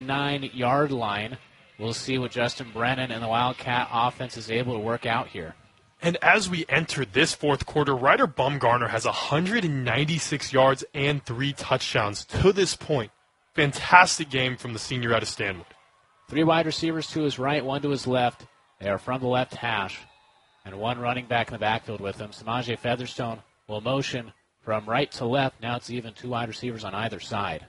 9-yard line. We'll see what Justin Brennan and the Wildcat offense is able to work out here. And as we enter this fourth quarter, Ryder Bumgarner has 196 yards and 3 touchdowns to this point. Fantastic game from the senior out of Stanwood. 3 wide receivers to his right, 1 to his left. They are from the left hash. And 1 running back in the backfield with him. Samaje Featherstone will motion from right to left. Now it's even 2 wide receivers on either side.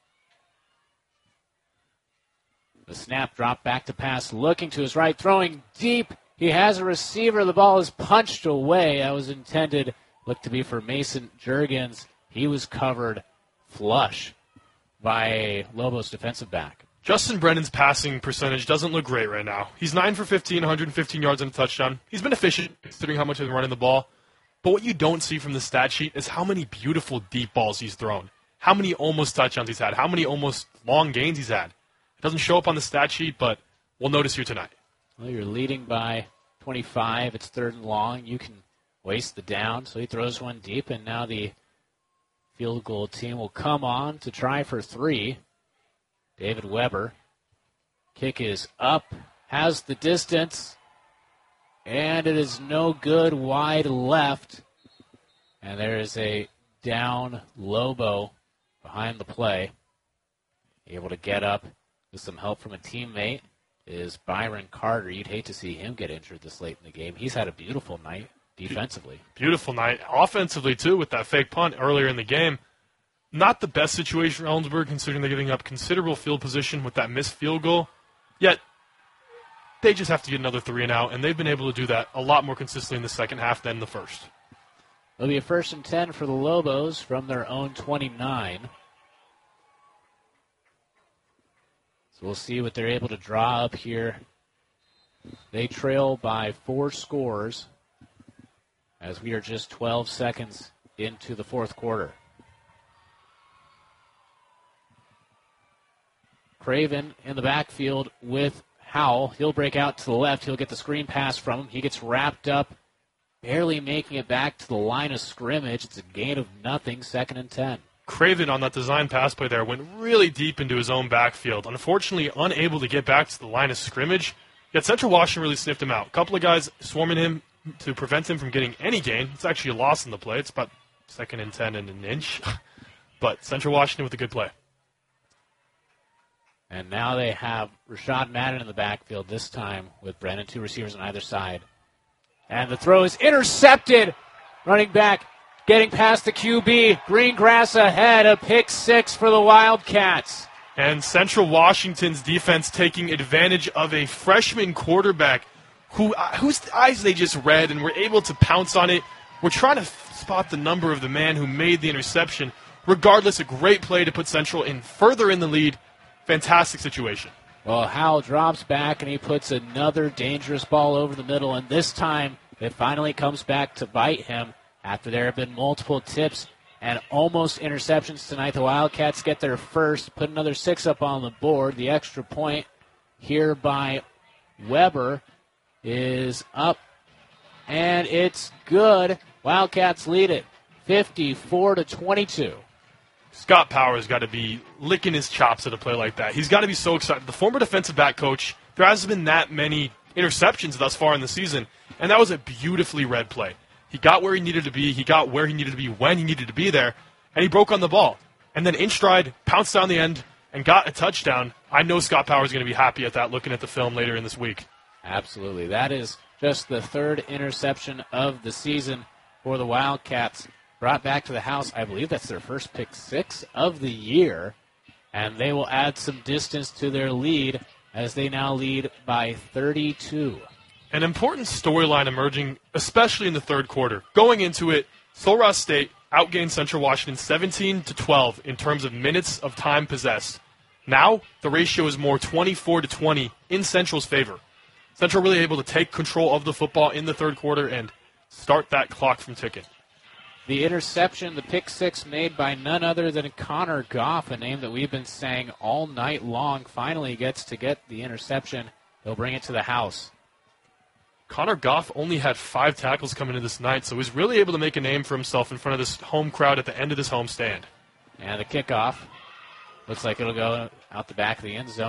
The snap drop back to pass, looking to his right, throwing deep. He has a receiver. The ball is punched away. That was intended, looked to be for Mason Juergens. He was covered flush by a Lobos defensive back. Justin Brennan's passing percentage doesn't look great right now. He's 9 for 15, 115 yards and a touchdown. He's been efficient considering how much he's running the ball. But what you don't see from the stat sheet is how many beautiful deep balls he's thrown. How many almost touchdowns he's had. How many almost long gains he's had. It doesn't show up on the stat sheet, but we'll notice here tonight. Well, you're leading by 25. It's 3rd and long. You can waste the down. So he throws one deep, and now the field goal team will come on to try for 3. David Weber. Kick is up. Has the distance. And it is no good, wide left. And there is a down Lobo behind the play. Able to get up with some help from a teammate is Byron Carter. You'd hate to see him get injured this late in the game. He's had a beautiful night defensively. Beautiful night. Offensively, too, with that fake punt earlier in the game. Not the best situation for Ellensburg, considering they're giving up considerable field position with that missed field goal. Yet, they just have to get another 3 and out, and they've been able to do that a lot more consistently in the second half than the first. It'll be a 1st and 10 for the Lobos from their own 29. So we'll see what they're able to draw up here. They trail by 4 scores as we are just 12 seconds into the fourth quarter. Craven in the backfield with Howell. He'll break out to the left. He'll get the screen pass from him. He gets wrapped up, barely making it back to the line of scrimmage. It's a gain of nothing, 2nd and 10. Craven on that design pass play there went really deep into his own backfield. Unfortunately, unable to get back to the line of scrimmage. Yet Central Washington really sniffed him out. A couple of guys swarming him to prevent him from getting any gain. It's actually a loss in the play. It's about 2nd and 10 and an inch. But Central Washington with a good play. And now they have Rashad Madden in the backfield, this time with Brennan, 2 receivers on either side. And the throw is intercepted. Running back, getting past the QB. Greengrass ahead, a pick 6 for the Wildcats. And Central Washington's defense taking advantage of a freshman quarterback whose eyes they just read and were able to pounce on it. We're trying to spot the number of the man who made the interception. Regardless, a great play to put Central in further in the lead. Fantastic situation. Well, Howell drops back, and he puts another dangerous ball over the middle, and this time it finally comes back to bite him after there have been multiple tips and almost interceptions tonight. The Wildcats get their first, put another 6 up on the board. The extra point here by Weber is up, and it's good. Wildcats lead it 54-22. Scott Powers got to be licking his chops at a play like that. He's got to be so excited. The former defensive back coach, there hasn't been that many interceptions thus far in the season, and that was a beautifully read play. He got where he needed to be. He got where he needed to be when he needed to be there, and he broke on the ball. And then in stride, pounced down the end, and got a touchdown. I know Scott Powers is going to be happy at that looking at the film later in this week. Absolutely. That is just the 3rd interception of the season for the Wildcats. Brought back to the house. I believe that's their first pick 6 of the year. And they will add some distance to their lead as they now lead by 32. An important storyline emerging, especially in the third quarter. Going into it, Sul Ross State outgained Central Washington 17-12 in terms of minutes of time possessed. Now, the ratio is more 24-20 in Central's favor. Central really able to take control of the football in the third quarter and start that clock from ticking. The interception, the pick 6 made by none other than Connor Goff, a name that we've been saying all night long, finally gets to get the interception. He'll bring it to the house. Connor Goff only had 5 tackles coming into this night, so he's really able to make a name for himself in front of this home crowd at the end of this home stand. And the kickoff looks like it'll go out the back of the end zone.